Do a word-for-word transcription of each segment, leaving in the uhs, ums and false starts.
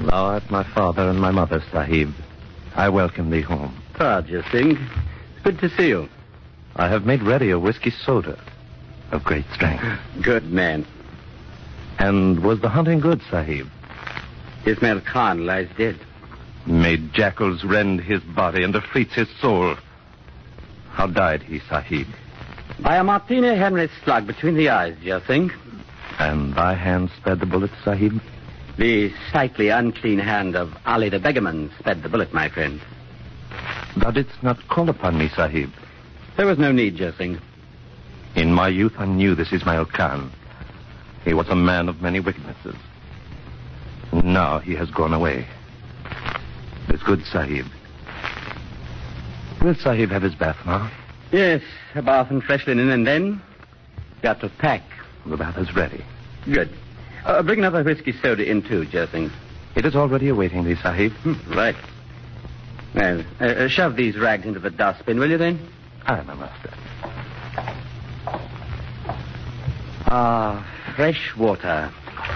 Thou art my father and my mother, Sahib. I welcome thee home. Rajah Singh. Good to see you. I have made ready a whiskey soda of great strength. Good man. And was the hunting good, Sahib? Ismail Khan lies dead. Made jackals rend his body and affrights his soul. How died he, Sahib? By a Martina Henry slug between the eyes, Jai Singh. And thy hand sped the bullet, Sahib? The slightly unclean hand of Ali the beggarman sped the bullet, my friend. Thou didst not call upon me, Sahib. There was no need, Jai Singh. In my youth, I knew this Ismail Khan. He was a man of many wickednesses. Now he has gone away. It is good, Sahib. Will Sahib have his bath now? Yes, a bath and fresh linen, and then got to pack. The bath is ready. Good. Uh, bring another whiskey soda in, too, Jai Singh. It is already awaiting thee, Sahib. Hmm, right. Well, uh, uh, shove these rags into the dustbin, will you, then? Aye, my master. Ah, fresh water.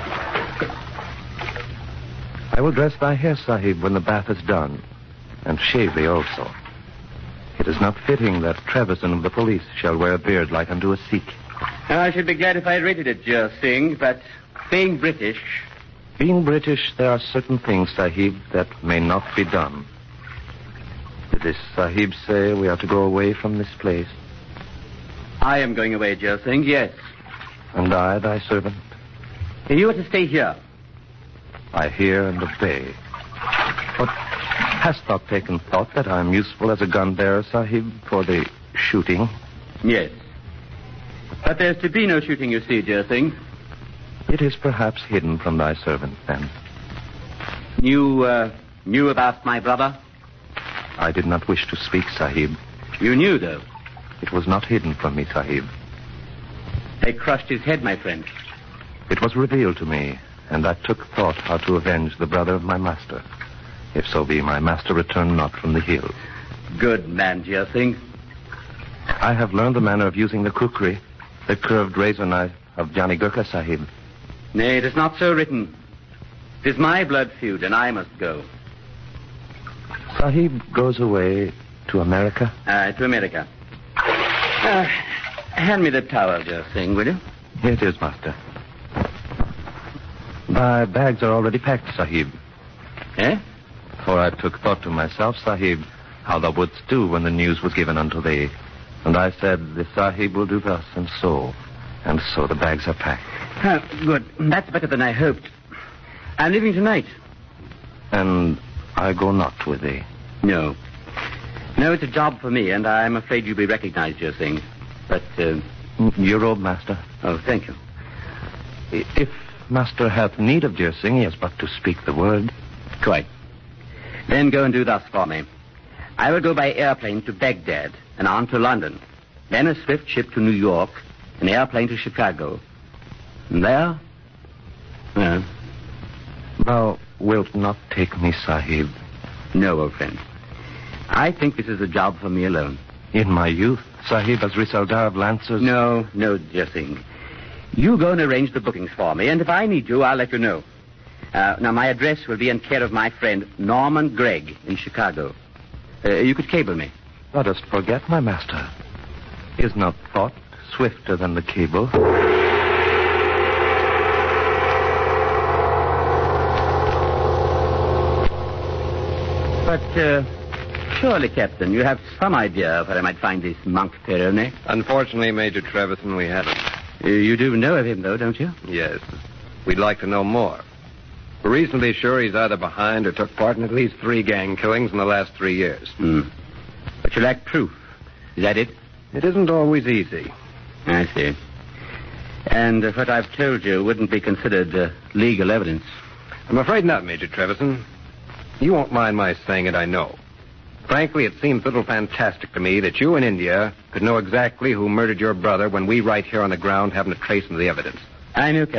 I will dress thy hair, Sahib, when the bath is done, and shave thee also. It is not fitting that Treverson of the police shall wear a beard like unto a Sikh. I should be glad if I rated it, Jai Singh, but being British... Being British, there are certain things, Sahib, that may not be done. Did this Sahib say we are to go away from this place? I am going away, Jai Singh, yes. And I, thy servant? You are to stay here. I hear and obey. But hast thou taken thought that I am useful as a gun-bearer, Sahib, for the shooting? Yes. But there's to be no shooting, you see, Jai Singh. It is perhaps hidden from thy servant, then. You, uh, knew about my brother? I did not wish to speak, Sahib. You knew, though. It was not hidden from me, Sahib. They crushed his head, my friend. It was revealed to me, and I took thought how to avenge the brother of my master. If so be my master return not from the hill. Good man, Jai Singh. I have learned the manner of using the kukri, the curved razor knife of Johnny Gurkha, Sahib. Nay, it is not so written. It is my blood feud, and I must go. Sahib goes away to America? Uh, to America. Uh, hand me the towel, Jai Singh, will you? Here it is, master. My bags are already packed, Sahib. Eh? For I took thought to myself, Sahib, how thou wouldst do when the news was given unto thee. And I said, the Sahib will do thus and so. And so the bags are packed. Uh, good. That's better than I hoped. I'm leaving tonight. And I go not with thee? No. No, it's a job for me, and I'm afraid you'll be recognized, Jai Singh. But, uh... Your robe, master. Oh, thank you. If master hath need of Jai Singh, he has but to speak the word. Quite. Then go and do thus for me. I will go by airplane to Baghdad, and on to London. Then a swift ship to New York, an airplane to Chicago. And there... Well... Thou wilt not take me, Sahib. No, old friend. I think this is a job for me alone. In my youth, Sahib, as Risaldar of Lancers... No, no, Jai Singh. You go and arrange the bookings for me, and if I need you, I'll let you know. Uh, now, my address will be in care of my friend Norman Gregg in Chicago. Uh, you could cable me. Thou dost forget, my master. Is not thought swifter than the cable? But, uh, surely, Captain, you have some idea of where I might find this monk Perrone? Unfortunately, Major Treverson, we haven't. Uh, you do know of him, though, don't you? Yes. We'd like to know more. We're reasonably sure he's either behind or took part in at least three gang killings in the last three years. Hmm. But you lack proof. Is that it? It isn't always easy. I see. And uh, what I've told you wouldn't be considered uh, legal evidence. I'm afraid not, Major Treverson. You won't mind my saying it, I know. Frankly, it seems a little fantastic to me that you in India could know exactly who murdered your brother when we right here on the ground haven't a trace of the evidence. I knew, Captain.